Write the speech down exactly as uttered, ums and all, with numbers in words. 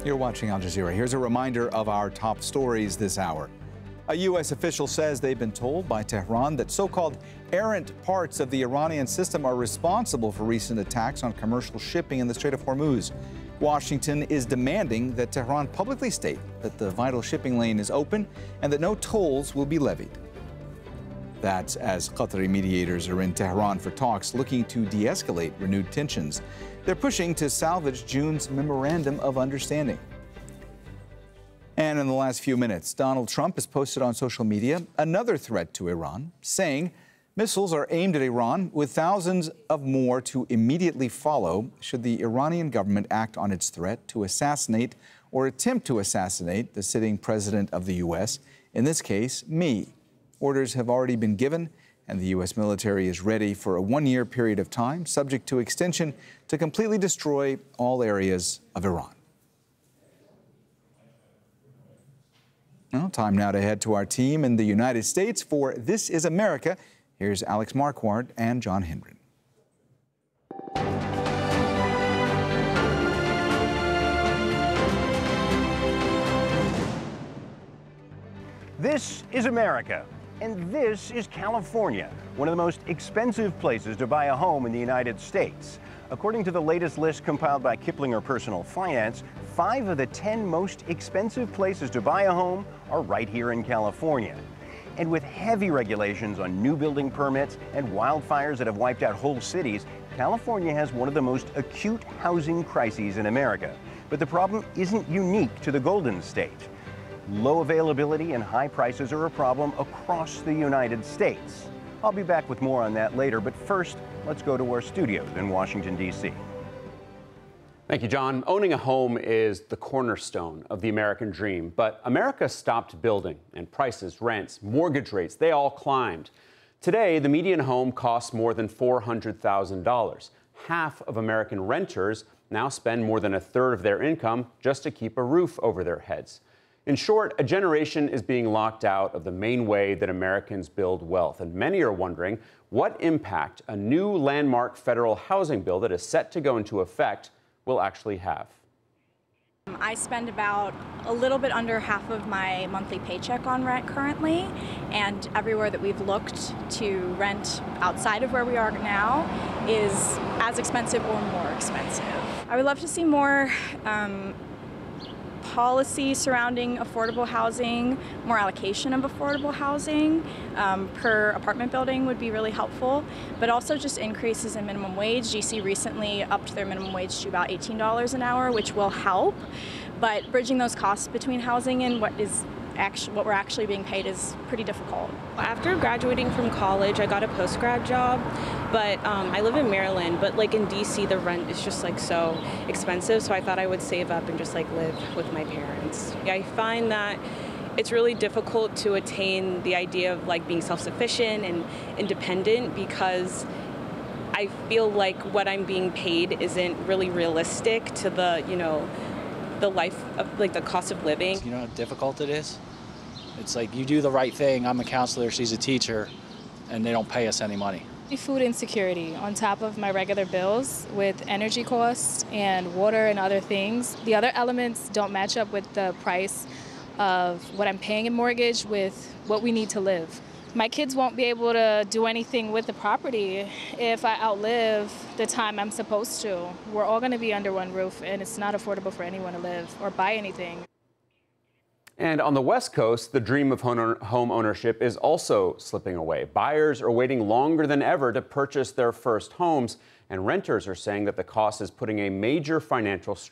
You're watching Al Jazeera. Here's a reminder of our top stories this hour. A U S official says they've been told by Tehran that so-called errant parts of the Iranian system are responsible for recent attacks on commercial shipping in the Strait of Hormuz. Washington is demanding that Tehran publicly state that the vital shipping lane is open and that no tolls will be levied. That's as Qatari mediators are in Tehran for talks looking to de-escalate renewed tensions. They're pushing to salvage June's memorandum of understanding. And in the last few minutes, Donald Trump has posted on social media another threat to Iran, saying missiles are aimed at Iran with thousands of more to immediately follow should the Iranian government act on its threat to assassinate or attempt to assassinate the sitting president of the U S, in this case, me. Orders have already been given, and the U S military is ready for a one-year period of time, subject to extension, to completely destroy all areas of Iran. Well, time now to head to our team in the United States for This is America. Here's Alex Marquardt and John Hendren. This is America, and this is California, one of the most expensive places to buy a home in the United States. According to the latest list compiled by Kiplinger Personal Finance, five of the ten most expensive places to buy a home are right here in California. And with heavy regulations on new building permits and wildfires that have wiped out whole cities, California has one of the most acute housing crises in America. But the problem isn't unique to the Golden State. Low availability and high prices are a problem across the United States. I'll be back with more on that later, but first, let's go to our studios in Washington, D C Thank you, John. Owning a home is the cornerstone of the American dream, but America stopped building, and prices, rents, mortgage rates, they all climbed. Today, the median home costs more than four hundred thousand dollars. Half of American renters now spend more than a third of their income just to keep a roof over their heads. In short, a generation is being locked out of the main way that Americans build wealth, and many are wondering what impact a new landmark federal housing bill that is set to go into effect will actually have. I spend about a little bit under half of my monthly paycheck on rent currently, and everywhere that we've looked to rent outside of where we are now is as expensive or more expensive. I would love to see more um, policy surrounding affordable housing, more allocation of affordable housing um, per apartment building would be really helpful, but also just increases in minimum wage. G C recently upped their minimum wage to about eighteen dollars an hour, which will help, but bridging those costs between housing and what is actually what we're actually being paid is pretty difficult. After graduating from college, I got a post-grad job, but um, I live in Maryland, but like in D C the rent is just like so expensive, so I thought I would save up and just like live with my parents. I find that it's really difficult to attain the idea of like being self-sufficient and independent because I feel like what I'm being paid isn't really realistic to the, you know, the life of like the cost of living. You know how difficult it is? It's like you do the right thing. I'm a counselor, she's a teacher, and they don't pay us any money. Food insecurity on top of my regular bills with energy costs and water and other things. The other elements don't match up with the price of what I'm paying in mortgage with what we need to live. My kids won't be able to do anything with the property if I outlive the time I'm supposed to. We're all going to be under one roof, and it's not affordable for anyone to live or buy anything. And on the West Coast, the dream of home ownership is also slipping away. Buyers are waiting longer than ever to purchase their first homes, and renters are saying that the cost is putting a major financial strain